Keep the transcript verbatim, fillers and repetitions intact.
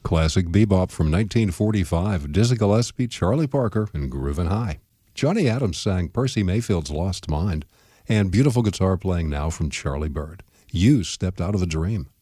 Classic bebop from nineteen forty-five, Dizzy Gillespie, Charlie Parker, and Groovin' High. Johnny Adams sang Percy Mayfield's Lost Mind, and beautiful guitar playing now from Charlie Bird. You Stepped Out of the Dream.